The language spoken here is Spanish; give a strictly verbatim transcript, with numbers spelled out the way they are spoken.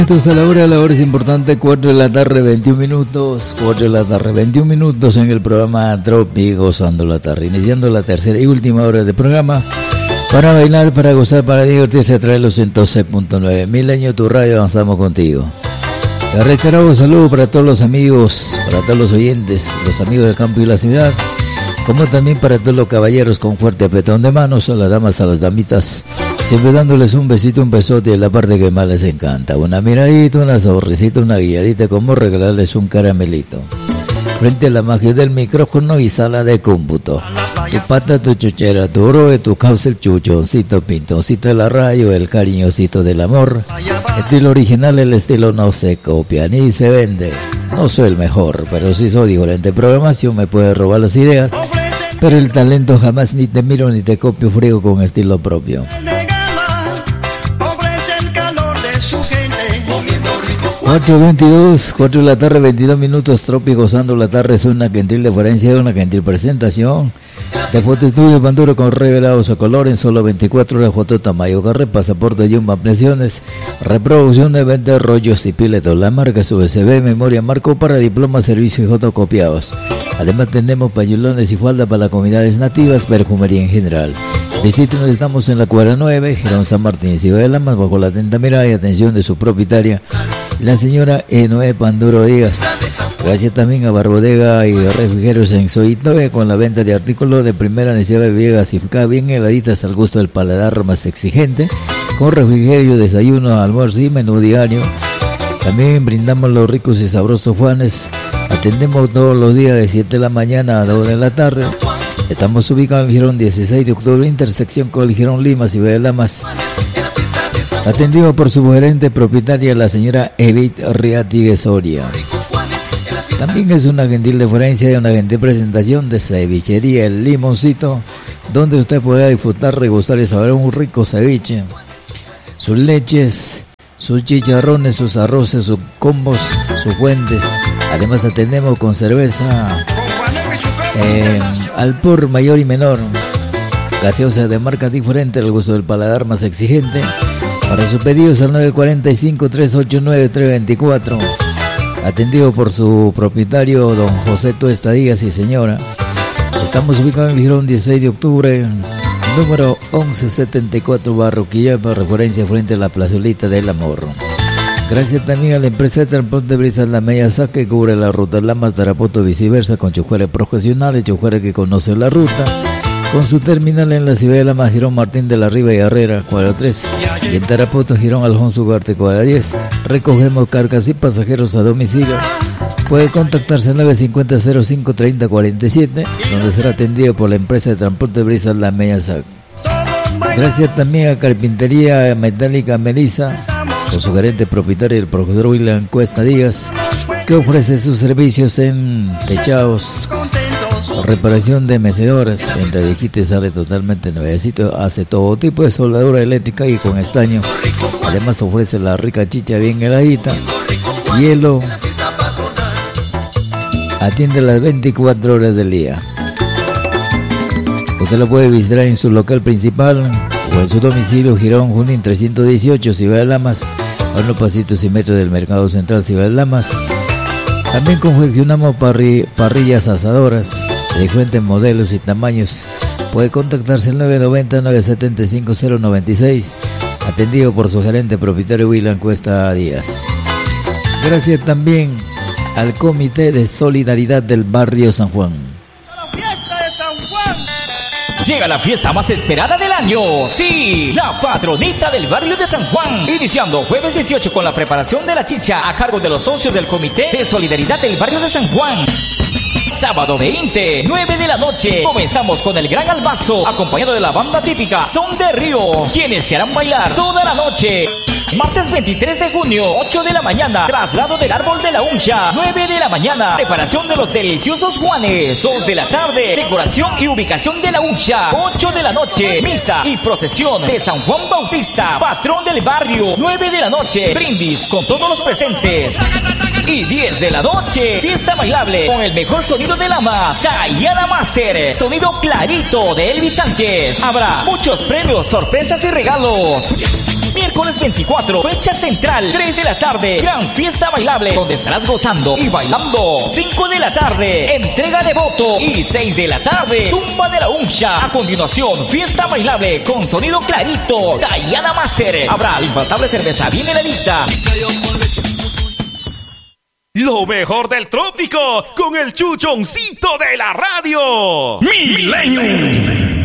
A la hora, la hora es importante, cuatro de la tarde, veintiún minutos, cuatro de la tarde, veintiún minutos en el programa Tropi, gozando la tarde, iniciando la tercera y última hora del programa, para bailar, para gozar, para divertirse a través de los ciento seis punto nueve. Milenio, tu radio, avanzamos contigo. Le reitero un saludo para todos los amigos, para todos los oyentes, los amigos del campo y la ciudad, como también para todos los caballeros con fuerte apretón de manos, a las damas, a las damitas, siempre dándoles un besito, un besote de la parte que más les encanta. Una miradita, una sonrisita, una guiadita, como regalarles un caramelito. Frente a la magia del micrófono y sala de cómputo. Tu pata, tu chuchera, tu oro, tu causa, el chuchoncito, pintoncito de la radio, el cariñosito del amor. Estilo original, el estilo no se copia ni se vende. No soy el mejor, pero si soy diferente programación, me puede robar las ideas. Pero el talento jamás ni te miro ni te copio, friego con estilo propio. cuatro veintidós, cuatro de la tarde, veintidós minutos, Tropi gozando la tarde. Es una gentil deferencia, una gentil presentación de Foto Estudio Panduro con revelados a color en solo veinticuatro horas. Foto Tamayo Carre, pasaporte Yumba Ampliaciones, reproducción de venta, rollos y piletos. La marca U S B, memoria marco para diplomas, servicios y fotocopiados. Además tenemos pañuelones y falda para comunidades nativas, perfumería en general. Visítenos, estamos en la cuadra nueve, Girón San Martín, Ciudad de Lamas, bajo la atenta mirada y atención de su propietaria, la señora Enoe Panduro Díaz. Gracias también a Barbodega y Refrigerios en Soitoe, con la venta de artículos de primera necesidad, bebida gasificada bien heladitas al gusto del paladar más exigente, con refrigerio, desayuno, almuerzo y menú diario. También brindamos los ricos y sabrosos Juanes. Atendemos todos los días de siete de la mañana a dos de la tarde. Estamos ubicados en el Girón dieciséis de octubre, intersección con el Girón Lima, Ciudad de Lamas. Atendido por su gerente propietaria, la señora Evit Riati Soria. También es una gentil deferencia y una gentil presentación de Cevichería El Limoncito, donde usted podrá disfrutar, regustar y saber un rico ceviche. Sus leches, sus chicharrones, sus arroces, sus combos, sus fuentes. Además atendemos con cerveza eh, al por mayor y menor, gaseosa de marcas diferentes, al gusto del paladar más exigente. Para sus pedidos al nueve cuatro cinco, tres ocho nueve, tres dos cuatro. Atendido por su propietario, don José Tuesta Díaz y señora. Estamos ubicados en el Girón dieciséis de octubre, número once setenta y cuatro, Barroquilla, para referencia frente a la plazolita del Amor. Gracias también a la empresa de transporte Brisas La Mellaza, que cubre la ruta Lamas, Tarapoto, viceversa, con choferes profesionales, choferes que conocen la ruta, con su terminal en la ciudad de Lamas, Girón Martín de la Riva y Herrera, cuadra tres, y en Tarapoto, Girón Alfonso Ugarte, cuadra diez. Recogemos cargas y pasajeros a domicilio. Puede contactarse al nueve cinco cero, cero cinco, tres cero cuatro siete, donde será atendido por la empresa de transporte Brisas La Mellaza. Gracias también a Carpintería Metálica Melissa, con su gerente propietario, el profesor William Cuesta Díaz, que ofrece sus servicios en techados, reparación de mecedoras, entre viejitas sale totalmente nuevecito, hace todo tipo de soldadura eléctrica y con estaño. Además ofrece la rica chicha bien heladita, hielo, atiende las veinticuatro horas del día. Usted lo puede visitar en su local principal o en su domicilio, Girón Junín trescientos dieciocho, Ciudad de Lamas, a unos pasitos y metros del Mercado Central, Ciudad de Lamas. También confeccionamos parri parrillas asadoras de diferentes modelos y tamaños. Puede contactarse al nueve nueve cero, nueve siete cinco, cero nueve seis, atendido por su gerente propietario William Cuesta Díaz. Gracias también al Comité de Solidaridad del Barrio San Juan. Llega la fiesta más esperada del año. Sí, la patronita del barrio de San Juan. Iniciando jueves dieciocho con la preparación de la chicha a cargo de los socios del Comité de Solidaridad del barrio de San Juan. Sábado veinte, nueve de la noche. Comenzamos con el gran albazo, acompañado de la banda típica Son de Río, quienes te harán bailar toda la noche. Martes veintitrés de junio, ocho de la mañana, traslado del árbol de la uncha, nueve de la mañana, preparación de los deliciosos Juanes, dos de la tarde, decoración y ubicación de la uncha, ocho de la noche, misa y procesión de San Juan Bautista, patrón del barrio, nueve de la noche, brindis con todos los presentes. Y diez de la noche, fiesta bailable con el mejor sonido de Lamas, Sayana Master, sonido clarito de Elvis Sánchez. Habrá muchos premios, sorpresas y regalos. Miércoles veinticuatro, fecha central, tres de la tarde, gran fiesta bailable, donde estarás gozando y bailando. cinco de la tarde, entrega de voto. Y seis de la tarde, tumba de la uncha. A continuación, fiesta bailable con sonido clarito. Diana Master. Habrá infaltable cerveza bien heladita. Lo mejor del trópico con el chuchoncito de la radio. Milenio.